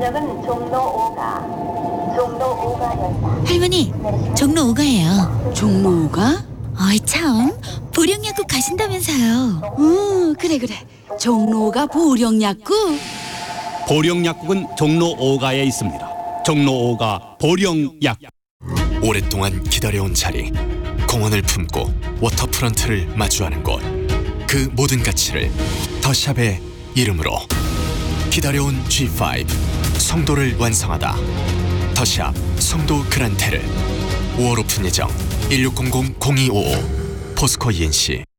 역은 종로 5가였다. 할머니, 종로 5가예요. 종로 5가? 어이 참, 보령약국 가신다면서요. 그래. 종로 5가 보령약국? 보령약국은 종로 5가에 있습니다. 종로 5가 보령약국. 오랫동안 기다려온 자리, 공원을 품고 워터프런트를 마주하는 곳, 그 모든 가치를 더샵의 이름으로. 기다려온 G5 송도를 완성하다. 더샵 송도 그란테르. 5월 오픈 예정. 1600-0255 포스코 ENC.